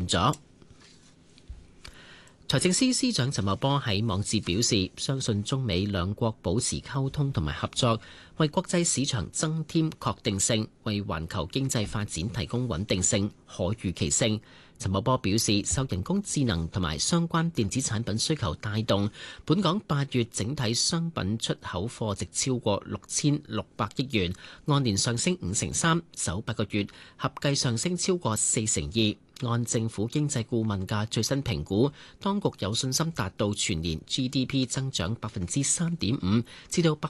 咗。財政司司長陳茂波喺網誌表示，相信中美兩國保持溝通同埋合作，為國際市場增添確定性，為環球經濟發展提供穩定性、可預期性。陳茂波表示，受人工智能同埋相關電子產品需求帶動，本港8月整體商品出口貨值超過6600億元，按年上升53%，首8個月合計上升超過42%。按政府經濟顧問嘅最新評估，當局有信心達到全年 GDP 增長3.5%至到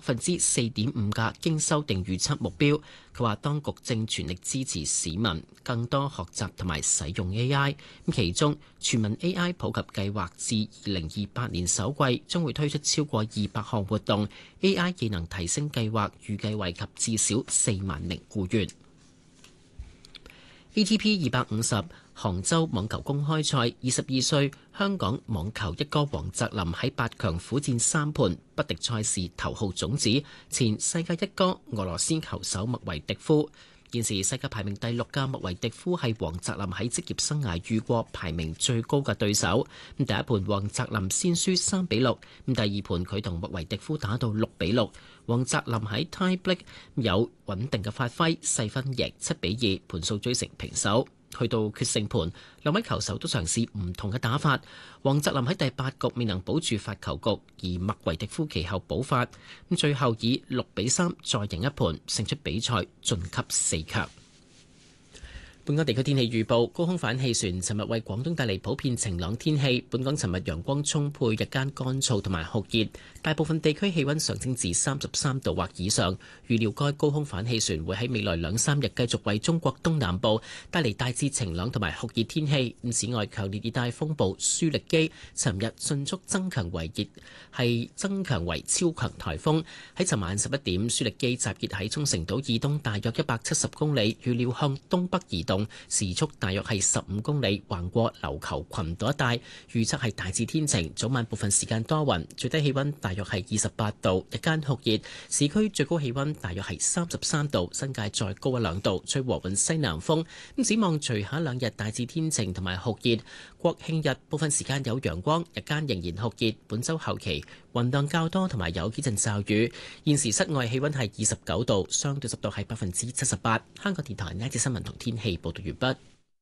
4.5%嘅經修訂預測目標。佢話當局正全力支持市民更多學習同埋使用 AI， 其中全民 AI 普及計劃至2028年首季將會推出超過200項活動， AI 技能提升計劃預計惠及至少4萬名僱員。ATP 250杭州網球公開賽，22歲香港網球一哥黃澤林喺8強苦戰3盤，不敵賽事頭號種子前世界一哥俄羅斯球手麥維迪夫。現時世界排名第6嘅麥維迪夫係黃澤林喺職業生涯遇過排名最高嘅對手。第一盤黃澤林先輸3-6，第二盤佢同麥維迪夫打到6-6。黃澤林喺 tie break 有穩定嘅發揮，細分贏7-2，盤數追成平手。去到決勝盤，兩位球手都嘗試唔同嘅打法。黃澤林喺第8局未能保住發球局，而麥維迪夫其後補發，最後以6-3再贏一盤，勝出比賽晉級4強。本港地區天氣預報，高空反氣旋尋日為廣東帶嚟普遍晴朗天氣。本港尋日陽光充沛，日間乾燥同埋酷熱，大部分地區氣溫上升至33度或以上。預料該高空反氣旋會喺未來2-3日繼續為中國東南部帶嚟大致晴朗同埋酷熱天氣。此外，強烈熱帶風暴舒力基尋日迅速增強為超強颱風。喺尋晚11點，舒力基集結喺沖繩島以東大約170公里，預料向東北移動，時速大約係15公里，橫過琉球群島一帶。預測係大致天晴，早晚部分時間多雲，最低氣溫大約係28度，日間酷熱，市區最高氣溫大約係33度，新界再高1-2度，吹和緩西南風。展望隨下2日大致天晴同埋酷熱，國慶日部分時間有陽光，日間仍然酷熱。本週後期雲量較多同埋有幾陣驟雨。現時室外氣溫係29度，相對濕度係78%。香港電台呢一節新聞同天氣報道完畢。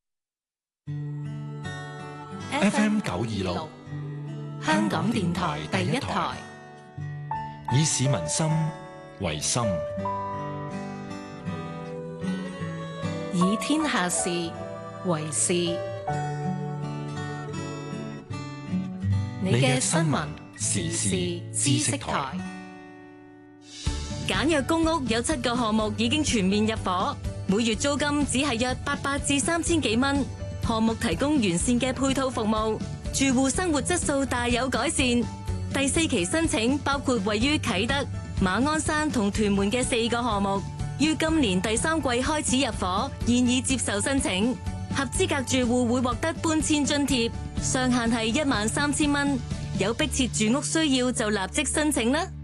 FM 926香港電台第一台，以市民心為心， 以天下事為事。你嘅新聞時事知識台。 簡約公屋有7個項目已經全面入伙，每月租金只係約800至3000幾蚊。項目提供完善嘅配套服務，住戶生活質素大有改善。第4期申請包括位於啟德、馬鞍山同屯門嘅4個項目，於今年第3季開始入伙，現已接受申請。合資格住戶會獲得搬遷津貼，上限係13000蚊。有迫切住屋需要就立即申請啦。